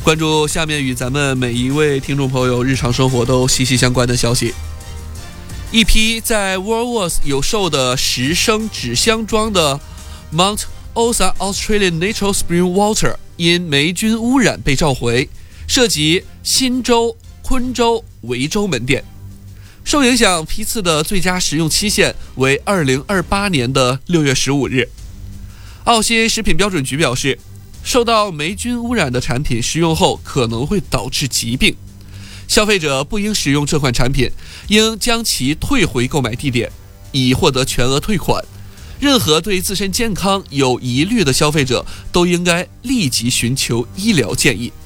关注下面与咱们每一位听众朋友日常生活都息息相关的消息。一批在沃尔沃斯有售的10升纸箱装的 Mount Osa Australian Natural Spring Water 因霉菌污染被召回，涉及新州、昆州、维州门店。受影响批次的最佳使用期限为2028年的6月15日。澳新食品标准局表示，受到霉菌污染的产品食用后可能会导致疾病，消费者不应使用这款产品，应将其退回购买地点，以获得全额退款。任何对自身健康有疑虑的消费者都应该立即寻求医疗建议。